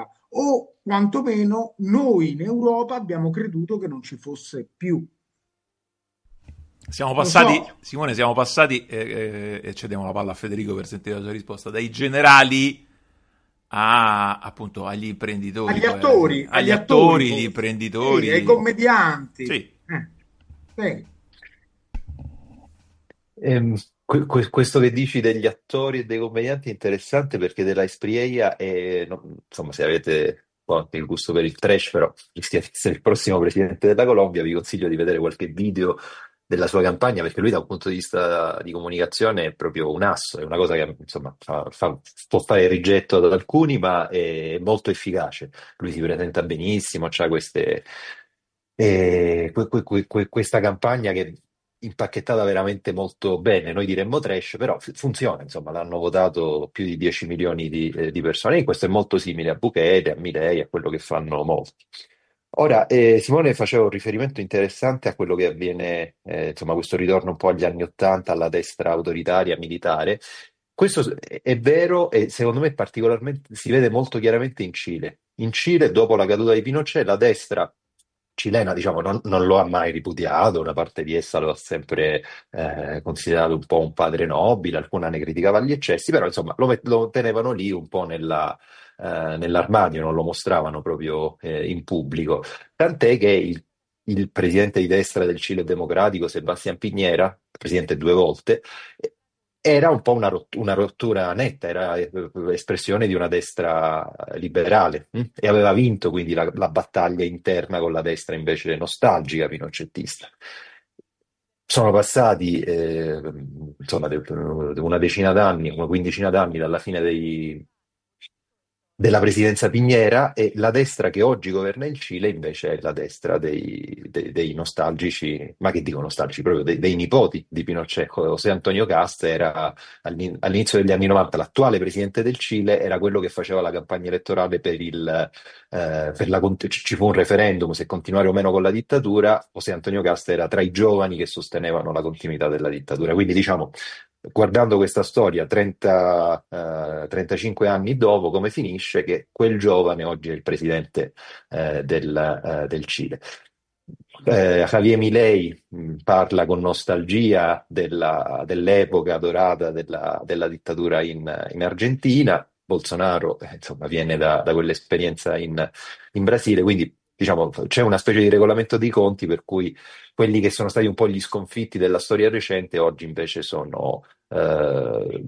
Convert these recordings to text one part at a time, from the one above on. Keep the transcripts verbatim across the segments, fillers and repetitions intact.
o quantomeno noi in Europa abbiamo creduto che non ci fosse più. Siamo Lo so, passati, Simone, siamo passati, eh, eh, e cediamo la palla a Federico per sentire la sua risposta, dai generali a, appunto, agli imprenditori, agli poi alla attori, fine. Agli agli attori attori, gli forse, sì, ai imprenditori. commedianti. Sì. Eh, sì. Ehm, que- que- questo che dici degli attori e dei commedianti è interessante perché della Espriella è, no- insomma, se avete un po' il gusto per il trash, però rischia di essere il prossimo presidente della Colombia, vi consiglio di vedere qualche video della sua campagna perché lui da un punto di vista di comunicazione è proprio un asso, è una cosa che insomma fa- fa- può fare rigetto ad alcuni, ma è molto efficace. Lui si presenta benissimo, c'ha queste, eh, que- que- que- que- questa campagna che impacchettata veramente molto bene, noi diremmo trash, però f- funziona, insomma, l'hanno votato più di dieci milioni di, eh, di persone e questo è molto simile a Bukele, a Milei, a quello che fanno molti. Ora, eh, Simone faceva un riferimento interessante a quello che avviene, eh, insomma, questo ritorno un po' agli anni Ottanta, alla destra autoritaria, militare. Questo s- è è vero e secondo me particolarmente si vede molto chiaramente in Cile. In Cile, dopo la caduta di Pinochet, la destra cilena, diciamo, non, non lo ha mai ripudiato, una parte di essa lo ha sempre eh, considerato un po' un padre nobile, alcuna ne criticava gli eccessi, però insomma lo, met- lo tenevano lì un po' nella, eh, nell'armadio, non lo mostravano proprio eh, in pubblico. Tant'è che il, il presidente di destra del Cile Democratico, Sebastián Piñera, presidente due volte, eh, era un po' una, rot- una rottura netta, era eh, espressione di una destra liberale, hm? E aveva vinto quindi la, la battaglia interna con la destra invece nostalgica, pinocettista. Sono passati eh, insomma, de- una decina d'anni, una quindicina d'anni dalla fine dei- della presidenza Piñera e la destra che oggi governa il Cile invece è la destra dei, dei- dei nostalgici, ma che dico nostalgici, proprio dei, dei nipoti di Pinochet. José Antonio Cast era all'in- all'inizio degli anni novanta l'attuale presidente del Cile, era quello che faceva la campagna elettorale per il, eh, per la, cont- ci fu un referendum se continuare o meno con la dittatura. José Antonio Cast era tra i giovani che sostenevano la continuità della dittatura. Quindi diciamo guardando questa storia trenta, eh, trentacinque anni dopo, come finisce? Che quel giovane oggi è il presidente eh, del, eh, del Cile. Eh, Javier Milei mh, parla con nostalgia della- dell'epoca dorata della, della dittatura in, in Argentina. Bolsonaro, eh, insomma, viene da, da quell'esperienza in, in Brasile, quindi diciamo c'è una specie di regolamento dei conti per cui quelli che sono stati un po' gli sconfitti della storia recente oggi invece sono eh,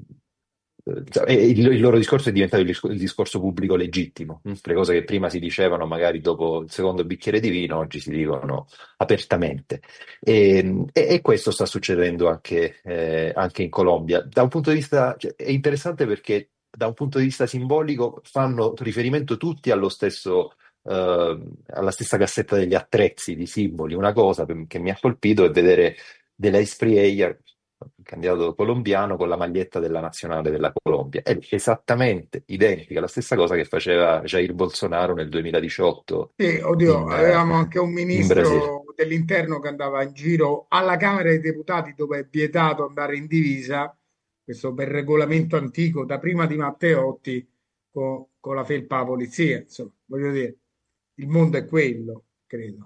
e il, il loro discorso è diventato il, discor- il discorso pubblico legittimo. hm? Le cose che prima si dicevano magari dopo il secondo bicchiere di vino, oggi si dicono apertamente. E, e- e questo sta succedendo anche, eh, anche in Colombia. Da un punto di vista, cioè, è interessante perché da un punto di vista simbolico fanno riferimento tutti allo stesso, eh, alla stessa cassetta degli attrezzi di simboli. Una cosa che mi ha colpito è vedere della Espriella, il candidato colombiano, con la maglietta della nazionale della Colombia. È esattamente identica, la stessa cosa che faceva Jair Bolsonaro nel duemiladiciotto Sì, oddio, in, eh, avevamo anche un in Brasile. ministro dell'interno che andava in giro alla Camera dei Deputati dove è vietato andare in divisa, questo per regolamento antico, da prima di Matteotti, co- con, la felpa alla polizia, insomma, voglio dire, il mondo è quello, credo.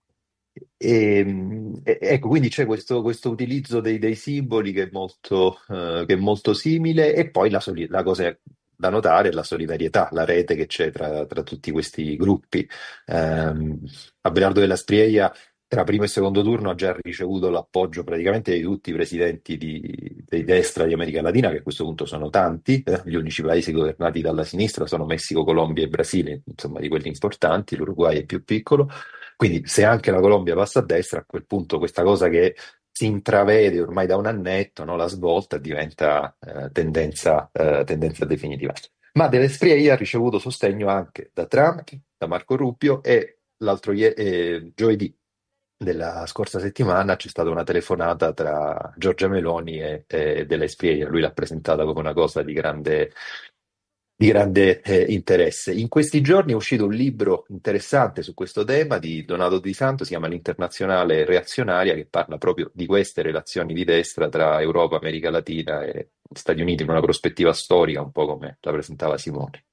E, e- ecco, quindi c'è questo, questo utilizzo dei, dei simboli che è molto, eh, che è molto simile, e poi la, soli- la cosa da notare è la solidarietà, la rete che c'è tra, tra tutti questi gruppi. Ehm, Abelardo della Sprieglia tra primo e secondo turno ha già ricevuto l'appoggio praticamente di tutti i presidenti di, di destra di America Latina, che a questo punto sono tanti. eh, Gli unici paesi governati dalla sinistra sono Messico, Colombia e Brasile, insomma di quelli importanti, l'Uruguay è più piccolo. Quindi se anche la Colombia passa a destra, a quel punto questa cosa che si intravede ormai da un annetto, no, la svolta diventa eh, tendenza, eh, tendenza definitiva. Ma Dell'Espriella ha ricevuto sostegno anche da Trump, da Marco Rubio e l'altro ie- eh, giovedì della scorsa settimana c'è stata una telefonata tra Giorgia Meloni e, e Dell'Espriella. Lui l'ha presentata come una cosa di grande di grande eh, interesse. In questi giorni è uscito un libro interessante su questo tema di Donato Di Santo, si chiama L'Internazionale Reazionaria, che parla proprio di queste relazioni di destra tra Europa, America Latina e Stati Uniti in una prospettiva storica, un po' come la presentava Simone.